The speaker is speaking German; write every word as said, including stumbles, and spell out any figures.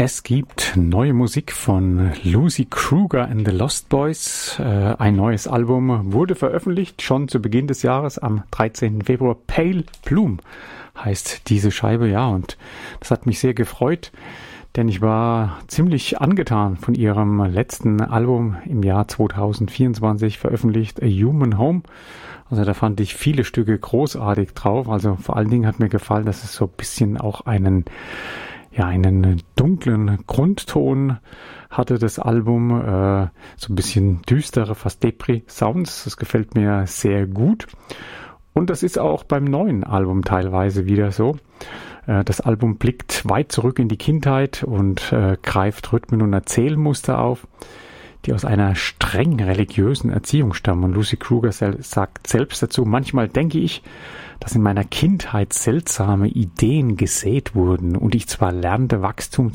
Es gibt neue Musik von Lucy Kruger and the Lost Boys. Äh, ein neues Album wurde veröffentlicht, schon zu Beginn des Jahres, am dreizehnten Februar. Pale Bloom heißt diese Scheibe, ja, und das hat mich sehr gefreut, denn ich war ziemlich angetan von ihrem letzten Album im Jahr zweitausendvierundzwanzig veröffentlicht, A Human Home. Also da fand ich viele Stücke großartig drauf. Also vor allen Dingen hat mir gefallen, dass es so ein bisschen auch einen ja einen dunklen Grundton hatte, das Album, äh, so ein bisschen düstere, fast Depri-Sounds. Das gefällt mir sehr gut. Und das ist auch beim neuen Album teilweise wieder so. Äh, das Album blickt weit zurück in die Kindheit und äh, greift Rhythmen und Erzählmuster auf, die aus einer streng religiösen Erziehung stammen. Und Lucy Kruger sel- sagt selbst dazu: Manchmal denke ich, dass in meiner Kindheit seltsame Ideen gesät wurden und ich zwar lernte, Wachstum